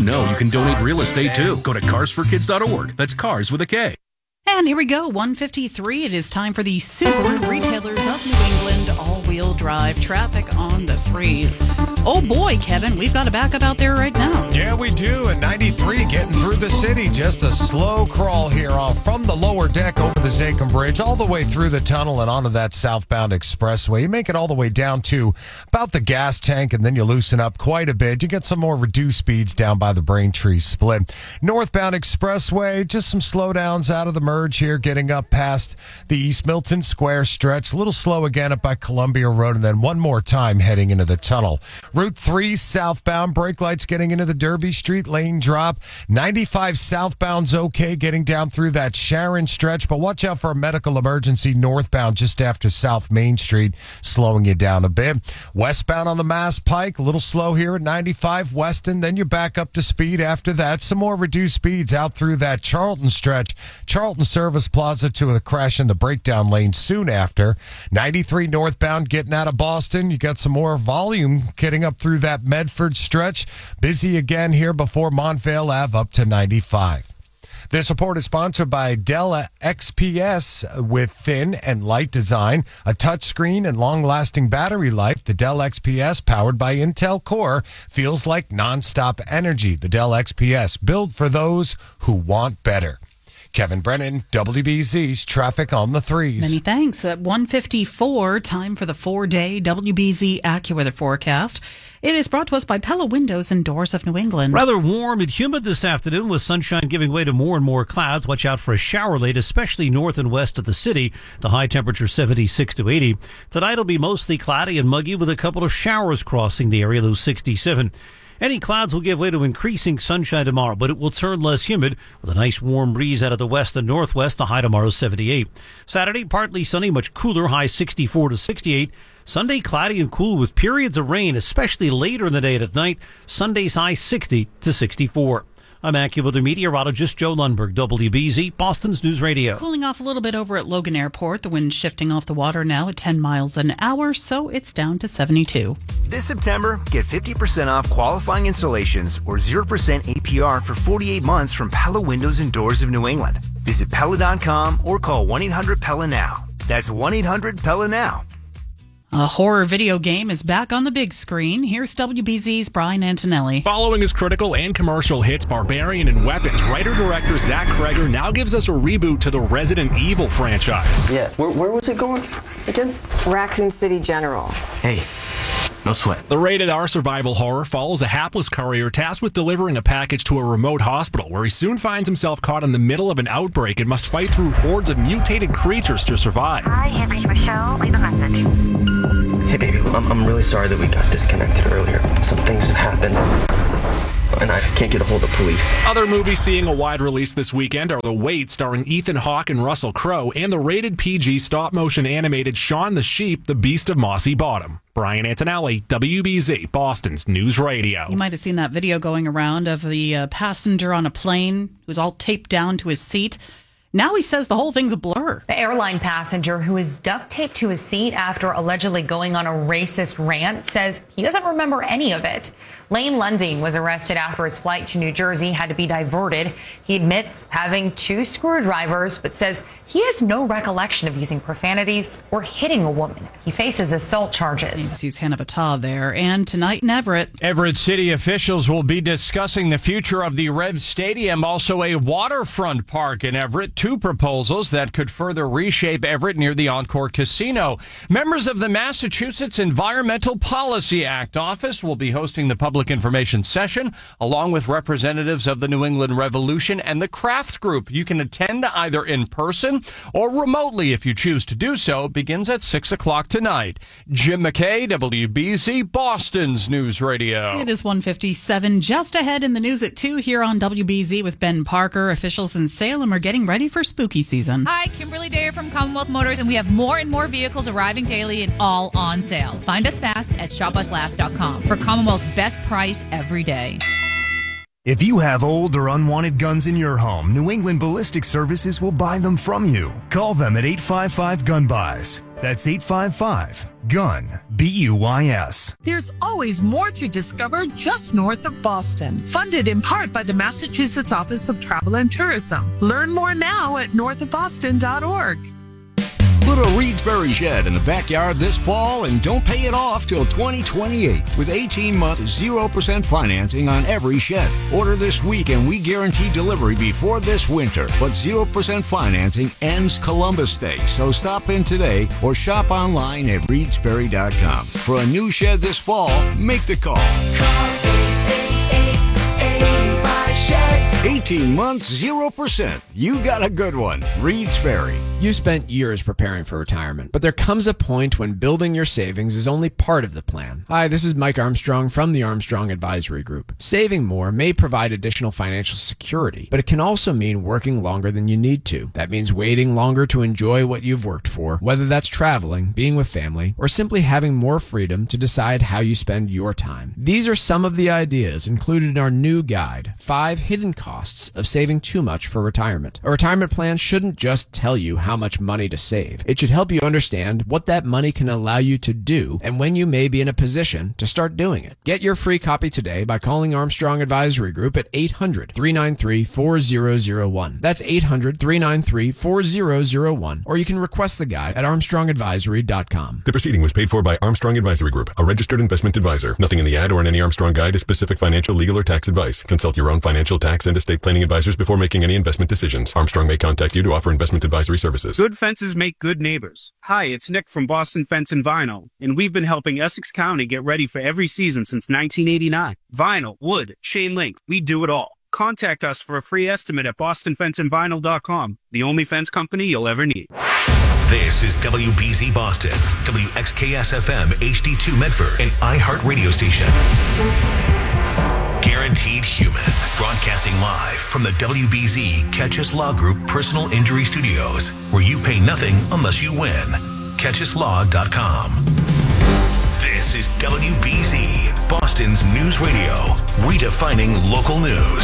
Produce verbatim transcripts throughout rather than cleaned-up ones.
know you can donate real estate too? Go to cars for kids dot org. That's cars with a K. And here we go, one fifty-three. It is time for the Subaru Retailers of New England all-wheel drive traffic on the threes. Oh boy, Kevin, we've got a backup out there right now. Yeah, we do. At ninety-three, getting through the city. Just a slow crawl here off from the lower deck over the Zakim Bridge, all the way through the tunnel and onto that southbound expressway. You make it all the way down to about the gas tank, and then you loosen up quite a bit. You get some more reduced speeds down by the Braintree split. Northbound expressway, just some slowdowns out of the merge here, getting up past the East Milton Square stretch. A little slow again up by Columbia Road, and then one more time heading into the tunnel. Route three southbound, brake lights getting into the Derby Street lane drop. ninety-five southbound's okay, getting down through that Sharon stretch, but watch out for a medical emergency northbound just after South Main Street, slowing you down a bit. Westbound on the Mass Pike, a little slow here at ninety-five Weston, then you're back up to speed after that. Some more reduced speeds out through that Charlton stretch. Charlton Service Plaza to a crash in the breakdown lane soon after. ninety-three northbound getting out of Boston. You got some more volume getting up through that Medford stretch. Busy again here before Montvale Ave up to ninety-five. This report is sponsored by Dell X P S with thin and light design, a touchscreen, and long-lasting battery life. The Dell X P S, powered by Intel Core, feels like nonstop energy. The Dell X P S, built for those who want better. Kevin Brennan, W B Z's Traffic on the Threes. Many thanks. At one fifty-four, time for the four-day W B Z AccuWeather forecast. It is brought to us by Pella Windows and Doors of New England. Rather warm and humid this afternoon with sunshine giving way to more and more clouds. Watch out for a shower late, especially north and west of the city. The high temperature seventy-six to eighty. Tonight will be mostly cloudy and muggy with a couple of showers crossing the area, those sixty-seven. Any clouds will give way to increasing sunshine tomorrow, but it will turn less humid with a nice warm breeze out of the west and northwest. The high tomorrow seventy-eight. Saturday, partly sunny, much cooler, high sixty-four to sixty-eight. Sunday, cloudy and cool with periods of rain, especially later in the day and at night. Sunday's high sixty to sixty-four. I'm AccuWeather meteorologist Joe Lundberg, W B Z, Boston's News Radio. Cooling off a little bit over at Logan Airport. The wind shifting off the water now at ten miles an hour, so it's down to seventy-two. This September, get fifty percent off qualifying installations or zero percent A P R for forty-eight months from Pella Windows and Doors of New England. Visit Pella dot com or call one eight hundred P E L L A now. That's one eight hundred P E L L A now. A horror video game is back on the big screen. Here's W B Z's Brian Antonelli. Following his critical and commercial hits Barbarian and Weapons, writer-director Zach Kreger now gives us a reboot to the Resident Evil franchise. Yeah, where, where was it going again? Raccoon City General. Hey, no sweat. The rated R survival horror follows a hapless courier tasked with delivering a package to a remote hospital where he soon finds himself caught in the middle of an outbreak and must fight through hordes of mutated creatures to survive. Hi, you've reached Michelle. Leave a message. Hey, baby, I'm, I'm really sorry that we got disconnected earlier. Some things have happened, and I can't get a hold of police. Other movies seeing a wide release this weekend are The Wait, starring Ethan Hawke and Russell Crowe, and the rated P G stop-motion animated Shaun the Sheep, the Beast of Mossy Bottom. Brian Antonelli, W B Z, Boston's News Radio. You might have seen that video going around of the uh, passenger on a plane who was all taped down to his seat. Now he says the whole thing's a blur. The airline passenger who is duct taped to his seat after allegedly going on a racist rant says he doesn't remember any of it. Lane Lundeen was arrested after his flight to New Jersey had to be diverted. He admits having two screwdrivers, but says he has no recollection of using profanities or hitting a woman. He faces assault charges. A B C's Hannah Battah there. And tonight in Everett. Everett city officials will be discussing the future of the Rev Stadium, also a waterfront park in Everett. Two proposals that could further reshape Everett near the Encore Casino. Members of the Massachusetts Environmental Policy Act office will be hosting the public information session, along with representatives of the New England Revolution and the Craft Group. You can attend either in person or remotely if you choose to do so. It begins at six o'clock tonight. Jim McKay, W B Z, Boston's News Radio. It is one fifty-seven, just ahead in the news at two here on W B Z with Ben Parker. Officials in Salem are getting ready for spooky season. Hi, Kimberly Dare from Commonwealth Motors, and we have more and more vehicles arriving daily and all on sale. Find us fast at shop us last dot com for Commonwealth's best price every day. If you have old or unwanted guns in your home, New England Ballistic Services will buy them from you. Call them at eight five five gun buys. That's eight five five, G U N, B U Y S. There's always more to discover just north of Boston. Funded in part by the Massachusetts Office of Travel and Tourism. Learn more now at north of boston dot org. Put a Reed's Berry shed in the backyard this fall and don't pay it off till twenty twenty-eight with eighteen-month zero percent financing on every shed. Order this week and we guarantee delivery before this winter. But zero percent financing ends Columbus Day, so stop in today or shop online at reeds berry dot com. For a new shed this fall, make the call. Call eight eight eight, eight five sheds. eighteen months, zero percent. You got a good one. Reed's Ferry. You spent years preparing for retirement, but there comes a point when building your savings is only part of the plan. Hi, this is Mike Armstrong from the Armstrong Advisory Group. Saving more may provide additional financial security, but it can also mean working longer than you need to. That means waiting longer to enjoy what you've worked for, whether that's traveling, being with family, or simply having more freedom to decide how you spend your time. These are some of the ideas included in our new guide, Five Hidden Costs of Saving Too Much for Retirement. A retirement plan shouldn't just tell you how much money to save. It should help you understand what that money can allow you to do and when you may be in a position to start doing it. Get your free copy today by calling Armstrong Advisory Group at eight hundred, three nine three, four zero zero one. That's eight hundred, three nine three, four zero zero one. Or you can request the guide at armstrong advisory dot com. The proceeding was paid for by Armstrong Advisory Group, a registered investment advisor. Nothing in the ad or in any Armstrong guide is specific financial, legal, or tax advice. Consult your own financial, tax, and estate planning advisors before making any investment decisions. Armstrong may contact you to offer investment advisory services. Good fences make good neighbors. Hi, it's Nick from Boston Fence and Vinyl, and we've been helping Essex County get ready for every season since nineteen eighty-nine. Vinyl, wood, chain link, we do it all. Contact us for a free estimate at boston fence and vinyl dot com, the only fence company you'll ever need. This is W B Z Boston, W X K S F M H D two Medford, an iHeart radio station. Guaranteed Human, broadcasting live from the W B Z Catch Us Law Group Personal Injury Studios, where you pay nothing unless you win. catch us law dot com. This is W B Z, Boston's news radio, redefining local news.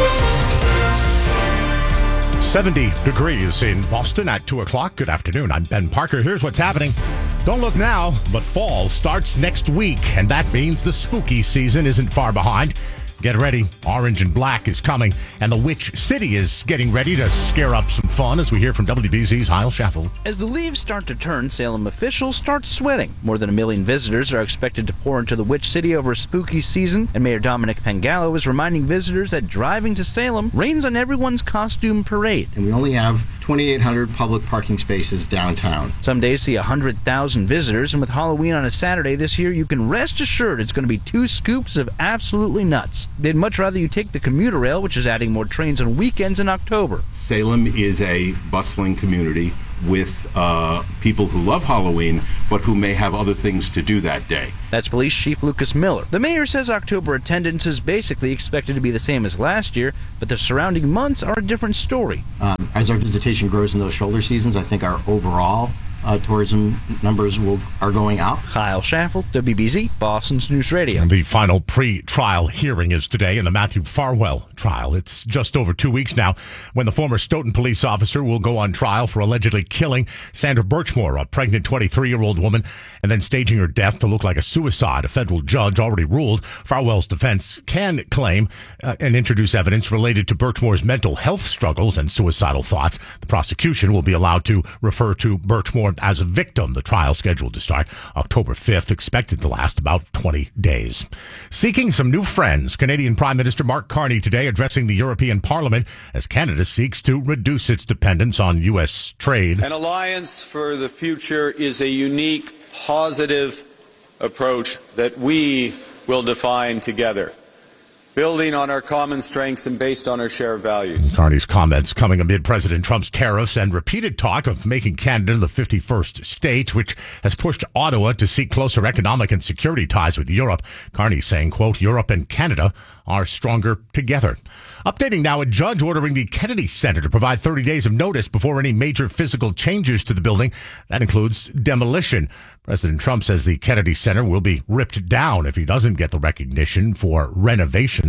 seventy degrees in Boston at two o'clock. Good afternoon. I'm Ben Parker. Here's what's happening. Don't look now, but fall starts next week, and that means the spooky season isn't far behind. Get ready. Orange and Black is coming, and the Witch City is getting ready to scare up some fun, as we hear from W B Z's Heil Schaffel. As the leaves start to turn, Salem officials start sweating. More than a million visitors are expected to pour into the Witch City over spooky season, and Mayor Dominic Pangallo is reminding visitors that driving to Salem rains on everyone's costume parade. And we only have twenty-eight hundred public parking spaces downtown. Some days see one hundred thousand visitors, and with Halloween on a Saturday this year, you can rest assured it's going to be two scoops of absolutely nuts. They'd much rather you take the commuter rail, which is adding more trains on weekends in October. Salem is a bustling community with uh, people who love Halloween, but who may have other things to do that day. That's Police Chief Lucas Miller. The mayor says October attendance is basically expected to be the same as last year, but the surrounding months are a different story. Um, as our visitation grows in those shoulder seasons, I think our overall Uh, tourism numbers will are going out. Kyle Schaffel, W B Z, Boston's News Radio. And the final pre-trial hearing is today in the Matthew Farwell trial. It's just over two weeks now when the former Stoughton police officer will go on trial for allegedly killing Sandra Birchmore, a pregnant twenty-three-year-old woman, and then staging her death to look like a suicide. A federal judge already ruled Farwell's defense can claim uh, and introduce evidence related to Birchmore's mental health struggles and suicidal thoughts. The prosecution will be allowed to refer to Birchmore as a victim. The trial scheduled to start October fifth, expected to last about twenty days. Seeking some new friends, Canadian Prime Minister Mark Carney today addressing the European Parliament as Canada seeks to reduce its dependence on U S trade. An alliance for the future is a unique, positive approach that we will define together, building on our common strengths and based on our shared values. Carney's comments coming amid President Trump's tariffs and repeated talk of making Canada the fifty-first state, which has pushed Ottawa to seek closer economic and security ties with Europe. Carney saying, quote, Europe and Canada are stronger together. Updating now, a judge ordering the Kennedy Center to provide thirty days of notice before any major physical changes to the building. That includes demolition. President Trump says the Kennedy Center will be ripped down if he doesn't get the recognition for renovation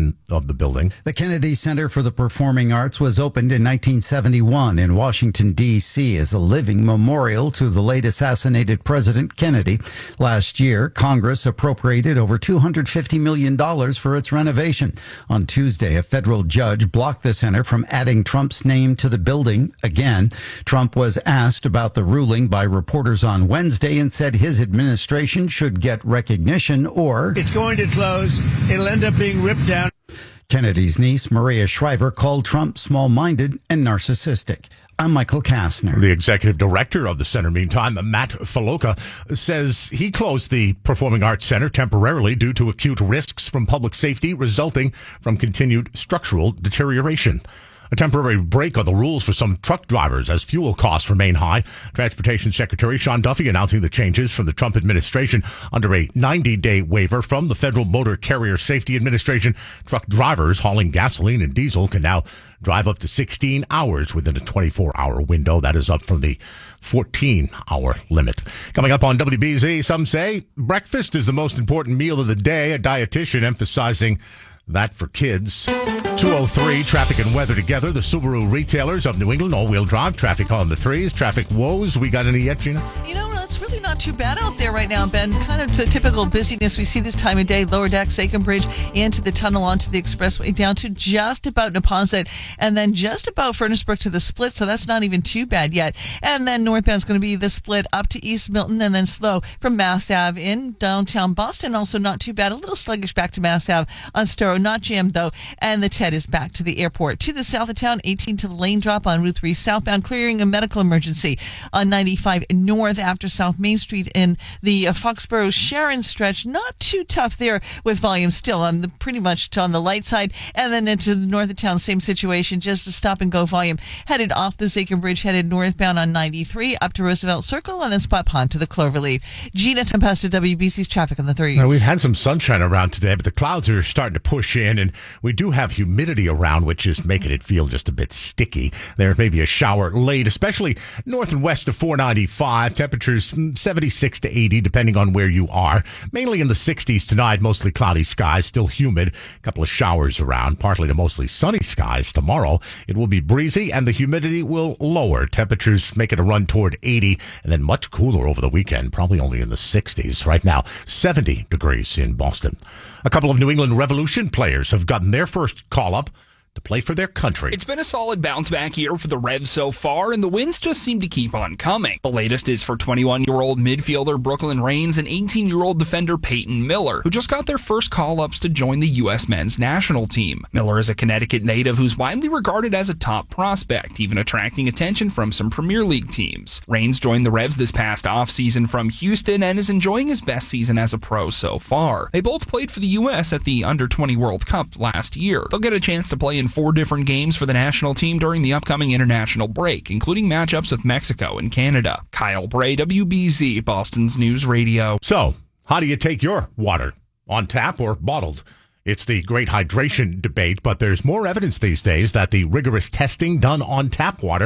one of the building. The Kennedy Center for the Performing Arts was opened in nineteen seventy-one in Washington, D C as a living memorial to the late assassinated President Kennedy. Last year, Congress appropriated over two hundred fifty million dollars for its renovation. On Tuesday, a federal judge blocked the center from adding Trump's name to the building again. Trump was asked about the ruling by reporters on Wednesday and said his administration should get recognition or it's going to close. It'll end up being ripped down. Kennedy's niece, Maria Shriver, called Trump small-minded and narcissistic. I'm Michael Kastner. The executive director of the center, meantime, Matt Faloka, says he closed the Performing Arts Center temporarily due to acute risks from public safety resulting from continued structural deterioration. A temporary break on the rules for some truck drivers as fuel costs remain high. Transportation Secretary Sean Duffy announcing the changes from the Trump administration under a ninety-day waiver from the Federal Motor Carrier Safety Administration. Truck drivers hauling gasoline and diesel can now drive up to sixteen hours within a twenty-four hour window. That is up from the fourteen hour limit. Coming up on W B Z, some say breakfast is the most important meal of the day. A dietitian emphasizing that for kids. two oh three, traffic and weather together. The Subaru retailers of New England, all-wheel drive, traffic on the threes, traffic woes. We got any yet, Gina? You know, it's really not too bad out there right now, Ben. Kind of the typical busyness we see this time of day. Lower Deck, Sachem Bridge, into the tunnel, onto the expressway, down to just about Neponset, and then just about Furnace Brook to the split, so that's not even too bad yet. And then northbound's going to be the split up to East Milton, and then slow from Mass Ave in downtown Boston. Also not too bad. A little sluggish back to Mass Ave on Storrow. Not jammed, though. And the Ted is back to the airport. To the south of town, eighteen to the lane drop on Route three southbound, clearing a medical emergency on ninety-five north after South Main Street in the uh, Foxborough Sharon stretch. Not too tough there with volume still on the pretty much on the light side. And then into the north of town, same situation, just a stop and go volume headed off the Sachem Bridge, headed northbound on ninety-three up to Roosevelt Circle and then Spot Pond to the Cloverleaf. Gina Tempesta, W B C's traffic on the threes. Now, we've had some sunshine around today, but the clouds are starting to push in, and we do have humidity around, which is making it feel just a bit sticky. There may be a shower late, especially north and west of four ninety-five. Temperatures seventy-six to eighty, depending on where you are. Mainly in the sixties tonight, mostly cloudy skies, still humid. A couple of showers around, partly to mostly sunny skies tomorrow. It will be breezy, and the humidity will lower. Temperatures make it a run toward eighty, and then much cooler over the weekend, probably only in the sixties. Right now, seventy degrees in Boston. A couple of New England Revolution players have gotten their first call-up to play for their country. It's been a solid bounce-back year for the Revs so far, and the wins just seem to keep on coming. The latest is for twenty-one-year-old midfielder Brooklyn Raines and eighteen-year-old defender Peyton Miller, who just got their first call-ups to join the U S men's national team. Miller is a Connecticut native who's widely regarded as a top prospect, even attracting attention from some Premier League teams. Raines joined the Revs this past offseason from Houston and is enjoying his best season as a pro so far. They both played for the U S at the under twenty World Cup last year. They'll get a chance to play in four different games for the national team during the upcoming international break, including matchups with Mexico and Canada. Kyle Bray, W B Z, Boston's News Radio. So, how do you take your water? On tap or bottled? It's the great hydration debate, but there's more evidence these days that the rigorous testing done on tap water